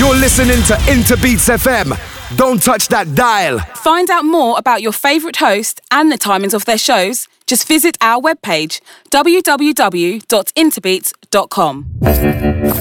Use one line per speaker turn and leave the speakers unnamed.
You're listening to Interbeats FM. Don't touch that dial.
Find out more about your favourite host and the timings of their shows. Just visit our webpage, www.interbeats.com.